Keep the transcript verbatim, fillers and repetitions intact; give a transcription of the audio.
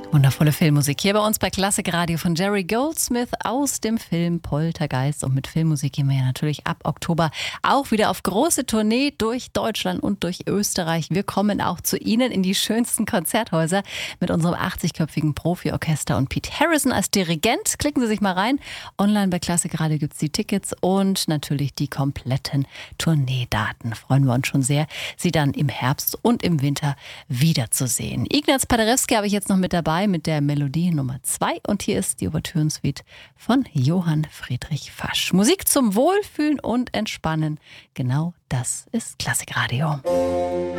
Wundervolle Filmmusik hier bei uns bei Klassik Radio von Jerry Goldsmith aus dem Film Poltergeist. Und mit Filmmusik gehen wir ja natürlich ab Oktober auch wieder auf große Tournee durch Deutschland und durch Österreich. Wir kommen auch zu Ihnen in die schönsten Konzerthäuser mit unserem achtzigköpfigen Profi-Orchester und Pete Harrison als Dirigent. Klicken Sie sich mal rein. Online bei Klassik Radio gibt es die Tickets und natürlich die kompletten Tourneedaten. Freuen wir uns schon sehr, Sie dann im Herbst und im Winter wiederzusehen. Ignaz Paderewski habe ich jetzt noch mit dabei mit der Melodie Nummer zwei und hier ist die Ouvertürensuite von Johann Friedrich Fasch. Musik zum Wohlfühlen und Entspannen. Genau das ist Klassik Radio.